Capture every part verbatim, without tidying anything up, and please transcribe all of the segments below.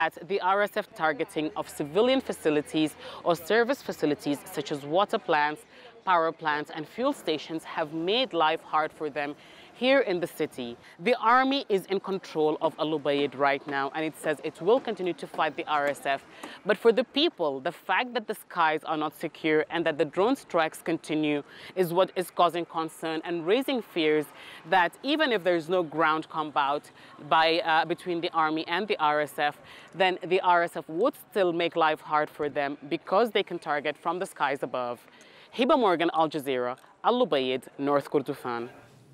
At the R S F targeting of civilian facilities or service facilities such as water plants, power plants and fuel stations have made life hard for them here in the city. The army is in control of Al Ubaid right now, and it says it will continue to fight the R S F. But for the people, the fact that the skies are not secure and that the drone strikes continue is what is causing concern and raising fears that even if there's no ground combat by, uh, between the army and the R S F, then the R S F would still make life hard for them because they can target from the skies above. Hiba Morgan, Al Jazeera, Al Ubaid, North Kordofan.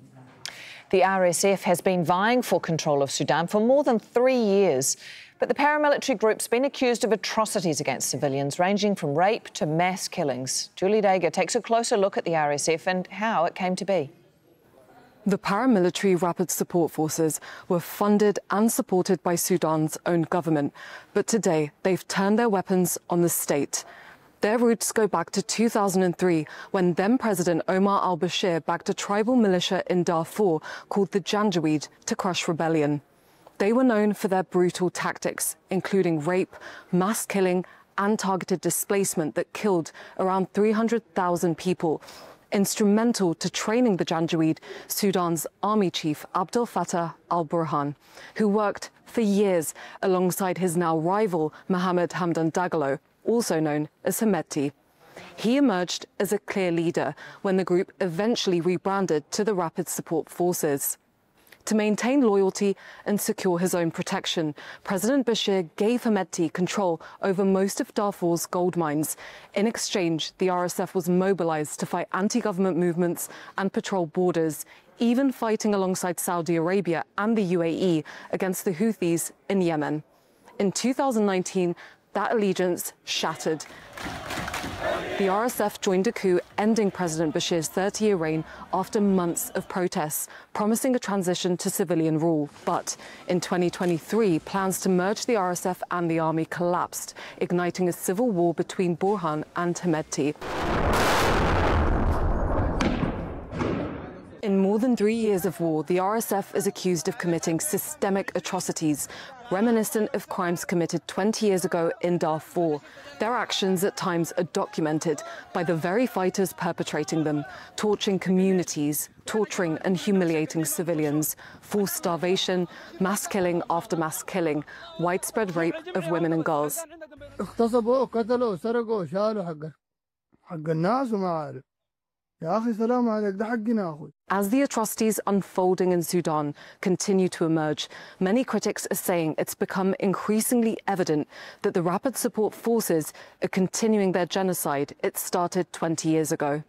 The R S F has been vying for control of Sudan for more than three years. But the paramilitary group's been accused of atrocities against civilians, ranging from rape to mass killings. Julie Daiger takes a closer look at the R S F and how it came to be. The paramilitary Rapid Support Forces were funded and supported by Sudan's own government. But today, they've turned their weapons on the state. Their roots go back to two thousand three, when then-President Omar al-Bashir backed a tribal militia in Darfur called the Janjaweed to crush rebellion. They were known for their brutal tactics, including rape, mass killing and targeted displacement that killed around three hundred thousand people. Instrumental to training the Janjaweed, Sudan's army chief Abdel Fattah al-Burhan, who worked for years alongside his now rival Mohammed Hamdan Dagalo, also known as Hemedti. He emerged as a clear leader when the group eventually rebranded to the Rapid Support Forces. To maintain loyalty and secure his own protection, President Bashir gave Hemedti control over most of Darfur's gold mines. In exchange, the R S F was mobilized to fight anti-government movements and patrol borders, even fighting alongside Saudi Arabia and the U A E against the Houthis in Yemen. In two thousand nineteen, that allegiance shattered. The R S F joined a coup ending President Bashir's thirty-year reign after months of protests, promising a transition to civilian rule. But in twenty twenty-three, plans to merge the R S F and the army collapsed, igniting a civil war between Burhan and Hemedti. In more than three years of war, the R S F is accused of committing systemic atrocities, reminiscent of crimes committed twenty years ago in Darfur. Their actions at times are documented by the very fighters perpetrating them, torching communities, torturing and humiliating civilians, forced starvation, mass killing after mass killing, widespread rape of women and girls. As the atrocities unfolding in Sudan continue to emerge, many critics are saying it's become increasingly evident that the Rapid Support Forces are continuing their genocide it started twenty years ago.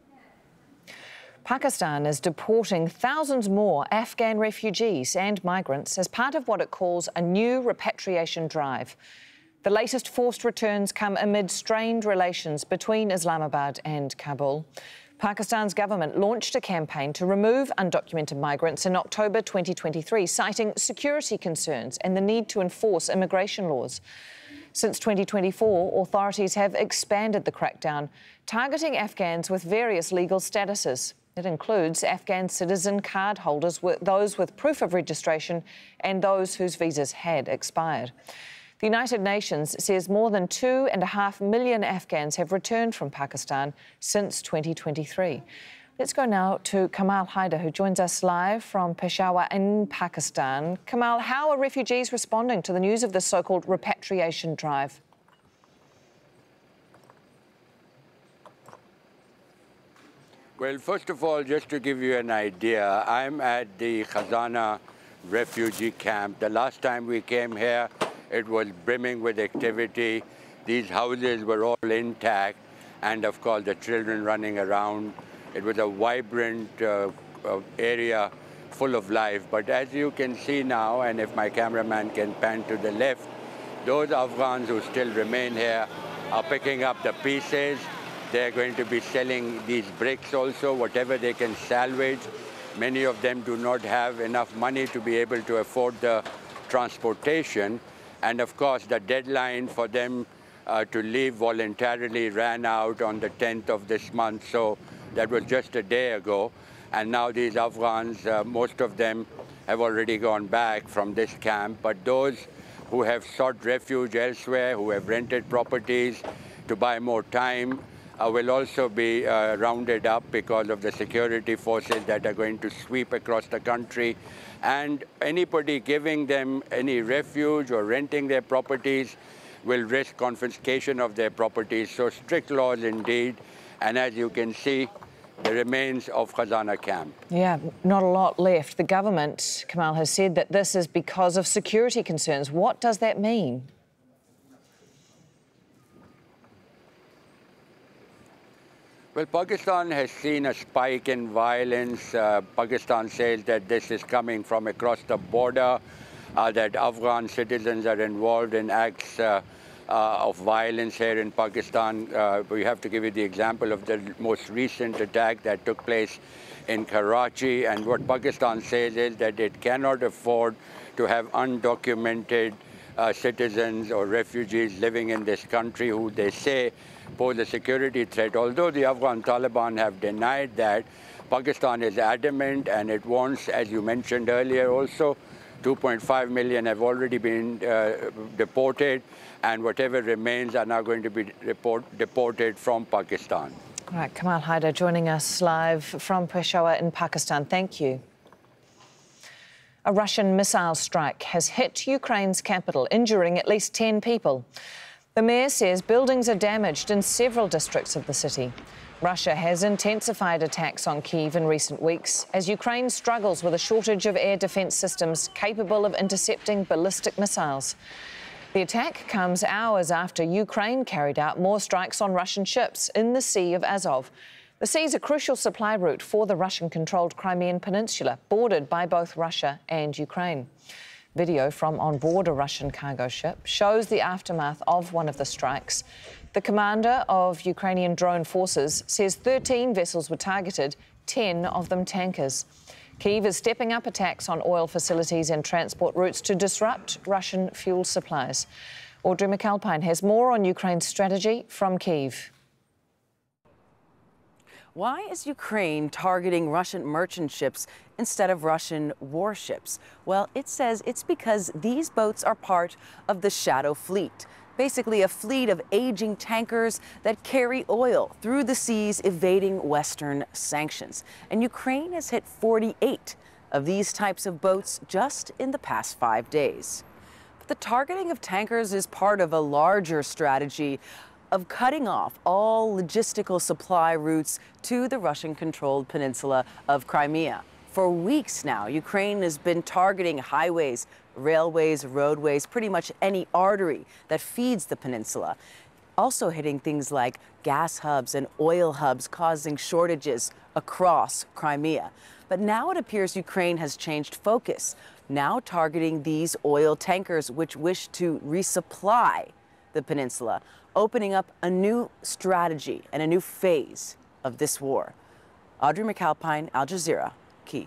Pakistan is deporting thousands more Afghan refugees and migrants as part of what it calls a new repatriation drive. The latest forced returns come amid strained relations between Islamabad and Kabul. Pakistan's government launched a campaign to remove undocumented migrants in October twenty twenty-three, citing security concerns and the need to enforce immigration laws. Since twenty twenty-four, authorities have expanded the crackdown, targeting Afghans with various legal statuses. It includes Afghan citizen card holders, those with proof of registration and those whose visas had expired. The United Nations says more than two and a half million Afghans have returned from Pakistan since twenty twenty-three. Let's go now to Kamal Haider, who joins us live from Peshawar in Pakistan. Kamal, how are refugees responding to the news of this so-called repatriation drive? Well, first of all, just to give you an idea, I'm at the Khazana refugee camp. The last time we came here, it was brimming with activity. These houses were all intact, and of course the children running around. It was a vibrant uh, uh, area full of life. But as you can see now, and if my cameraman can pan to the left, those Afghans who still remain here are picking up the pieces. They're going to be selling these bricks also, whatever they can salvage. Many of them do not have enough money to be able to afford the transportation. And of course, the deadline for them uh, to leave voluntarily ran out on the tenth of this month. So that was just a day ago. And now these Afghans, uh, most of them have already gone back from this camp. But those who have sought refuge elsewhere, who have rented properties to buy more time, uh, will also be uh, rounded up because of the security forces that are going to sweep across the country. And anybody giving them any refuge or renting their properties will risk confiscation of their properties. So strict laws indeed. And as you can see, the remains of Khazana camp. Yeah, not a lot left. The government, Kamal, has said that this is because of security concerns. What does that mean? Well, Pakistan has seen a spike in violence. Uh, Pakistan says that this is coming from across the border, uh, that Afghan citizens are involved in acts uh, uh, of violence here in Pakistan. Uh, we have to give you the example of the most recent attack that took place in Karachi. And what Pakistan says is that it cannot afford to have undocumented uh, citizens or refugees living in this country who they say pose a security threat. Although the Afghan Taliban have denied that, Pakistan is adamant, and it wants, as you mentioned earlier also, two point five million have already been uh, deported, and whatever remains are now going to be report, deported from Pakistan. All right, Kamal Haider joining us live from Peshawar in Pakistan. Thank you. A Russian missile strike has hit Ukraine's capital, injuring at least ten people. The mayor says buildings are damaged in several districts of the city. Russia has intensified attacks on Kyiv in recent weeks as Ukraine struggles with a shortage of air defence systems capable of intercepting ballistic missiles. The attack comes hours after Ukraine carried out more strikes on Russian ships in the Sea of Azov. The sea is a crucial supply route for the Russian-controlled Crimean Peninsula, bordered by both Russia and Ukraine. Video from on board a Russian cargo ship shows the aftermath of one of the strikes. The commander of Ukrainian drone forces says thirteen vessels were targeted, ten of them tankers. Kyiv is stepping up attacks on oil facilities and transport routes to disrupt Russian fuel supplies. Audrey McAlpine has more on Ukraine's strategy from Kyiv. Why is Ukraine targeting Russian merchant ships instead of Russian warships? Well, it says it's because these boats are part of the Shadow Fleet, basically a fleet of aging tankers that carry oil through the seas, evading Western sanctions. And Ukraine has hit forty-eight of these types of boats just in the past five days. But the targeting of tankers is part of a larger strategy of cutting off all logistical supply routes to the Russian-controlled peninsula of Crimea. For weeks now, Ukraine has been targeting highways, railways, roadways, pretty much any artery that feeds the peninsula. Also hitting things like gas hubs and oil hubs, causing shortages across Crimea. But now it appears Ukraine has changed focus, now targeting these oil tankers which wish to resupply the peninsula, opening up a new strategy and a new phase of this war. Audrey McAlpine, Al Jazeera, Kyiv.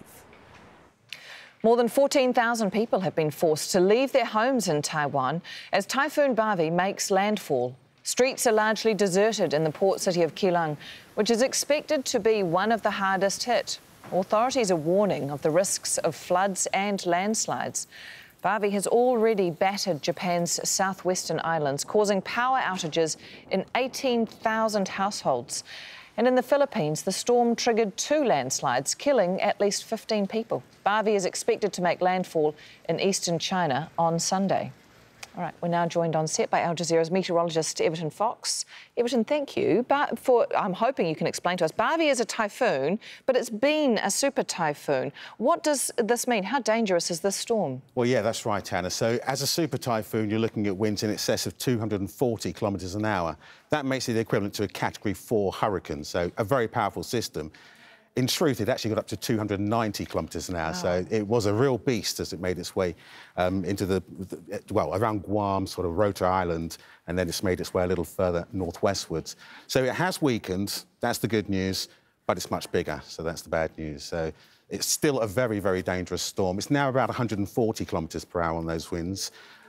More than fourteen thousand people have been forced to leave their homes in Taiwan as Typhoon Bavi makes landfall. Streets are largely deserted in the port city of Keelung, which is expected to be one of the hardest hit. Authorities are warning of the risks of floods and landslides. Bavi has already battered Japan's southwestern islands, causing power outages in eighteen thousand households. And in the Philippines, the storm triggered two landslides, killing at least fifteen people. Bavi is expected to make landfall in eastern China on Sunday. All right, we're now joined on set by Al Jazeera's meteorologist Everton Fox. Everton, thank you. But for, I'm hoping you can explain to us, Bavi is a typhoon, but it's been a super typhoon. What does this mean? How dangerous is this storm? Well, yeah, that's right, Hannah. So as a super typhoon, you're looking at winds in excess of two hundred forty kilometres an hour. That makes it the equivalent to a Category four hurricane, so a very powerful system. In truth, it actually got up to two hundred ninety kilometres an hour, wow. So it was a real beast as it made its way um, into the, the, well, around Guam, sort of Rota Island, and then it's made its way a little further northwestwards. So it has weakened, that's the good news, but it's much bigger, so that's the bad news. So it's still a very, very dangerous storm. It's now about one hundred forty kilometres per hour on those winds.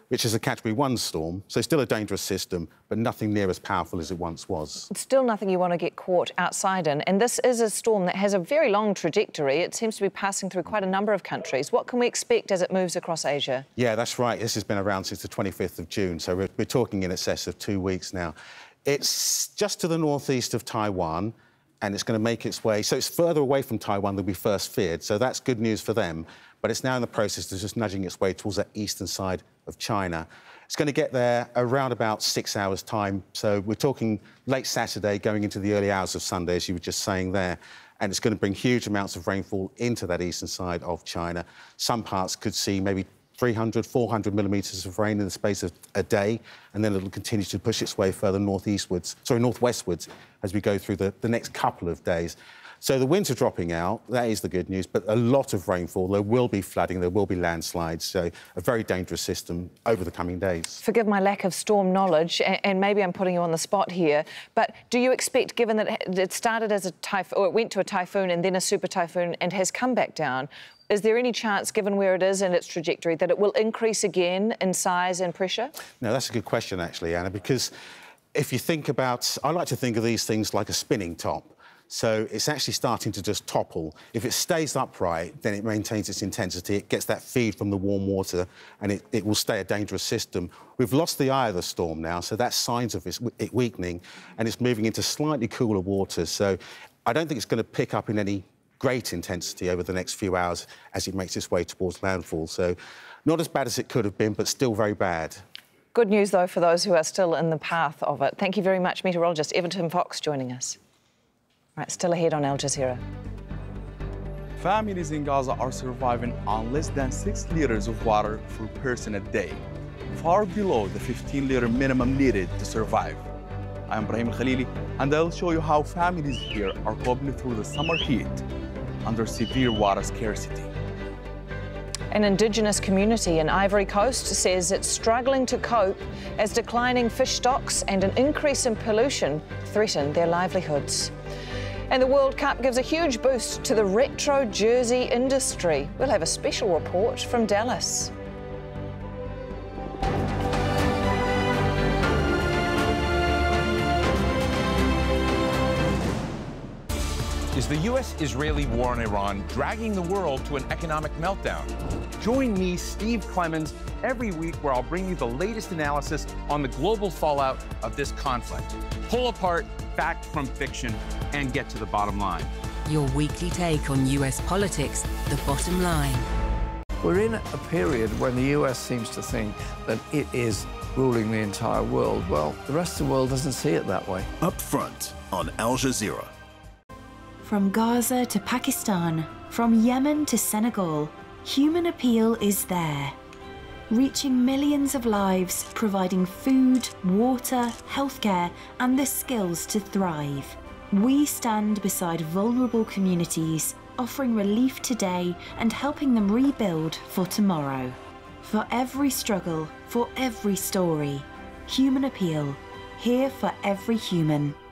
which is a Category one storm, so still a dangerous system, but nothing near as powerful as it once was. It's still nothing you want to get caught outside in, and this is a storm that has a very long trajectory. It seems to be passing through quite a number of countries. What can we expect as it moves across Asia? Yeah, that's right. This has been around since the twenty-fifth of June, so we're, we're talking in excess of two weeks now. It's just to the northeast of Taiwan, and it's going to make its way... So it's further away from Taiwan than we first feared, so that's good news for them. But it's now in the process of just nudging its way towards that eastern side of China. It's going to get there around about six hours' time. So we're talking late Saturday, going into the early hours of Sunday, as you were just saying there. And it's going to bring huge amounts of rainfall into that eastern side of China. Some parts could see maybe three hundred, four hundred millimetres of rain in the space of a day, and then it'll continue to push its way further northeastwards, sorry, northwestwards as we go through the, the next couple of days. So the winds are dropping out, that is the good news, but a lot of rainfall. There will be flooding, there will be landslides, so a very dangerous system over the coming days. Forgive my lack of storm knowledge, and maybe I'm putting you on the spot here, but do you expect, given that it started as a typhoon, or it went to a typhoon and then a super typhoon and has come back down, is there any chance, given where it is in its trajectory, that it will increase again in size and pressure? No, that's a good question, actually, Anna, because if you think about... I like to think of these things like a spinning top. So it's actually starting to just topple. If it stays upright, then it maintains its intensity. It gets that feed from the warm water, and it, it will stay a dangerous system. We've lost the eye of the storm now, so that's signs of it weakening, and it's moving into slightly cooler waters. So I don't think it's going to pick up in any great intensity over the next few hours as it makes its way towards landfall. So not as bad as it could have been, but still very bad. Good news, though, for those who are still in the path of it. Thank you very much, meteorologist Everton Fox, joining us. Right, still ahead on Al Jazeera. Families in Gaza are surviving on less than six litres of water per person a day, far below the fifteen litre minimum needed to survive. I'm Brahim Al-Khalili, and I'll show you how families here are coping through the summer heat under severe water scarcity. An Indigenous community in Ivory Coast says it's struggling to cope as declining fish stocks and an increase in pollution threaten their livelihoods. And the World Cup gives a huge boost to the retro jersey industry. We'll have a special report from Dallas. Is the U S Israeli war on Iran dragging the world to an economic meltdown? Join me, Steve Clemens, every week where I'll bring you the latest analysis on the global fallout of this conflict. Pull apart fact from fiction and get to the bottom line. Your weekly take on U S politics, the bottom line. We're in a period when the U S seems to think that it is ruling the entire world. Well, the rest of the world doesn't see it that way. Up front on Al Jazeera. From Gaza to Pakistan, from Yemen to Senegal, Human Appeal is there. Reaching millions of lives, providing food, water, healthcare, and the skills to thrive. We stand beside vulnerable communities, offering relief today and helping them rebuild for tomorrow. For every struggle, for every story, Human Appeal, here for every human.